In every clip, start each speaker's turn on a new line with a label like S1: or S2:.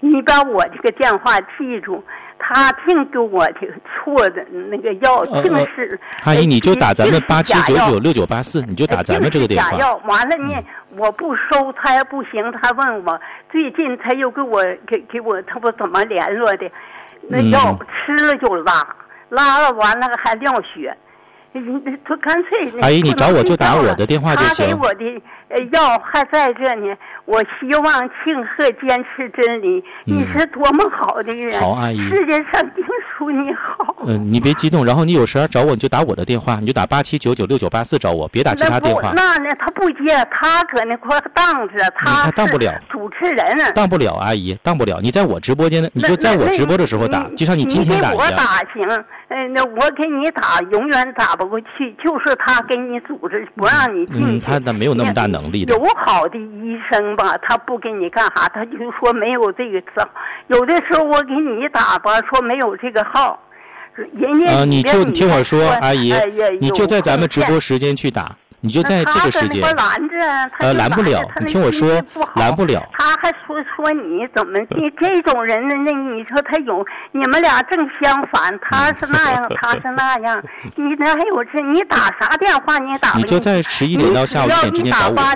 S1: 你把我这个电话记住，他净给我这个错的那个药，净是。
S2: 阿姨，你就打咱们87996984，你就打咱们这个电话。
S1: 假药，完了呢，我不收他也不行。他问我，最近他又给我，他不怎么联络的，那药吃了就拉了完了还尿血。他干脆
S2: 阿姨，你找我就打我的电话就行。
S1: 他给我的药还在这呢。我希望庆贺坚持真理。你是多么好的人！
S2: 好，阿姨，
S1: 世界上净属你好。
S2: 你别激动，然后你有事找我，你就打我的电话，你就打87996984找我，别打其他电话。
S1: 那他不接，他搁那块当着，他
S2: 当不了
S1: 主持人。
S2: 当不了，阿姨，当不了。你在我直播间的，你就在我直播的时候打，就像你今天打一样。
S1: 你给我打行，那我给你打永远打不过去，就是他给你组织不让你进去。
S2: 他没有那么大能力的。
S1: 有好的医生吧，他不给你干啥，他就说没有这个号。有的时候我给你打吧，说没有这个号，人家
S2: 你就听我说，阿姨，你就在咱们直播时间去打。你就在这个时间，拦不了。你听我说，拦不了。
S1: 他还说你怎么这种人呢？那你说他有，你们俩正相反，他是那样，他是那样。你那还有这？你打啥电话？你打？
S2: 你就在11点到下午1点之间找我。
S1: 你打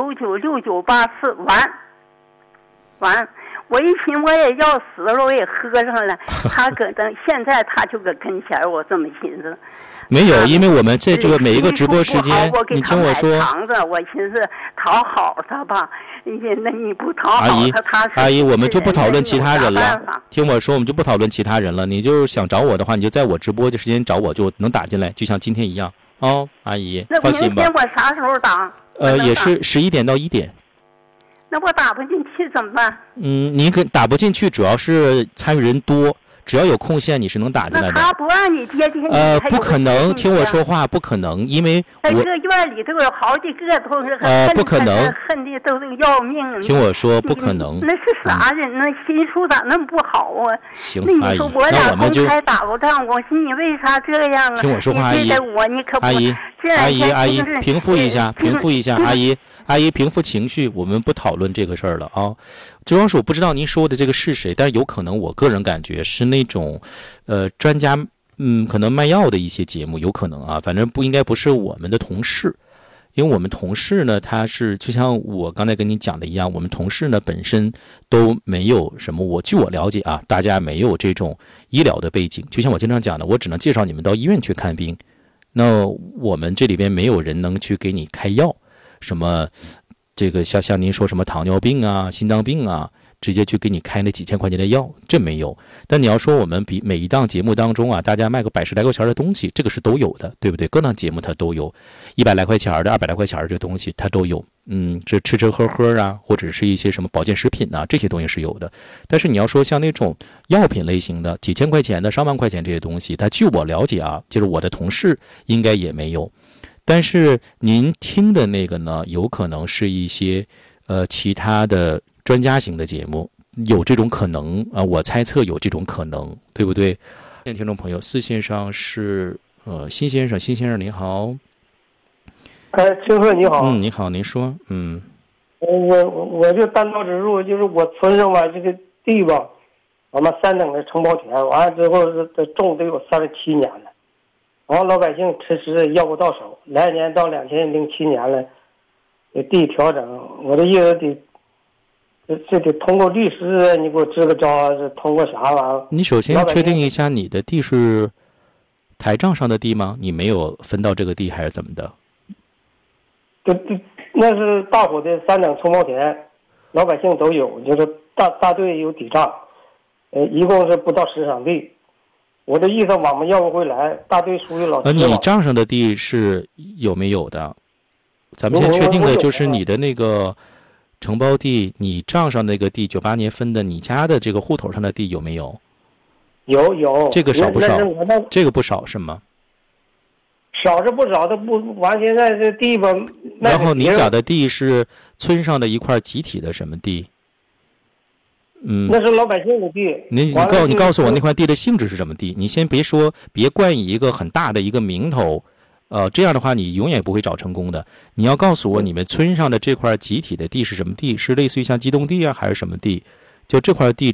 S1: 87996984，完。我一寻我也要死了，我也喝上了。他搁现在他就搁跟前，我这么寻思。
S2: 没有，因为我们这个每一个直播时间，你听我说。
S1: 我寻思讨好他吧，那你不讨好他，
S2: 阿姨，我们就不讨论其他人了。听我说，我们就不讨论其他人了。你就是想找我的话，你就在我直播的时间找我，就能打进来，就像今天一样。哦，阿姨，放心吧。
S1: 那明天我啥时候打？
S2: 也是11点到1点。
S1: 那我打不进去怎么办？
S2: 你打不进去，主要是参与人多。只要有空闲，你是能打进来的。
S1: 那他不让你接进去，
S2: 不可能，听我说话，不可能，因为
S1: 在这个院里都有好几个都是
S2: 不可能，
S1: 恨的都是要命。
S2: 听我说，不可能。
S1: 那是啥人？那心术咋那么不好啊？
S2: 行，
S1: 那你说我俩公开打过仗，我寻你为啥这样啊？
S2: 听我说话，阿姨，阿姨，平复一下，阿姨，平复情绪，我们不讨论这个事儿了啊。主要是我不知道您说的这个是谁，但是有可能我个人感觉是那种，专家，可能卖药的一些节目，有可能啊，反正应该不是我们的同事，因为我们同事呢，他是就像我刚才跟你讲的一样，我们同事呢本身都没有什么，据我了解啊，大家没有这种医疗的背景，就像我经常讲的，我只能介绍你们到医院去看病，那我们这里边没有人能去给你开药，什么。这个像您说什么糖尿病啊、心脏病啊，直接去给你开那几千块钱的药，这没有。但你要说我们比每一档节目当中啊，大家卖个100来块钱的东西，这个是都有的，对不对？各档节目它都有，100来块钱的、200来块钱的这东西它都有。这吃喝啊，或者是一些什么保健食品啊，这些东西是有的。但是你要说像那种药品类型的，几千块钱的、上万块钱这些东西，它据我了解啊，就是我的同事应该也没有。但是您听的那个呢，有可能是一些其他的专家型的节目，有这种可能啊，我猜测有这种可能，对不对？听众朋友，4线上是辛先生您好。
S3: 青鹤你好。
S2: 你好，您说。
S3: 我就单刀直入，就是我村上吧这个地吧，我们3等的承包田，完了之后是种得有37年了。然后老百姓迟迟要不到手，来年到2007年了，地调整，我的意思得通过律师，你给我支个招，是通过啥玩意儿？
S2: 你首先确定一下，你的地是台账上的地吗？你没有分到这个地还是怎么的？
S3: 对，那是大伙的3等承包田，老百姓都有，就是大队有抵账，一共是不到10场地。我的意思，我们要不回来，大队属于老师。
S2: 你账上的地是有没有的？咱们先确定的就是你的那个承包地，你账上那个地，98年分的，你家的这个户头上的地有没有？
S3: 有。
S2: 这个少不少？这个不少是吗？
S3: 少是不少，它不完。现在这地吧。
S2: 然后你讲的地是村上的一块集体的什么地？
S3: 那是老百姓的地。
S2: 你告诉我那块地的性质是什么地？你先别冠以一个很大的一个名头，这样的话你永远不会找成功的。你要告诉我你们村上的这块集体的地是什么地？是类似于像机动地啊，还是什么地？就这块地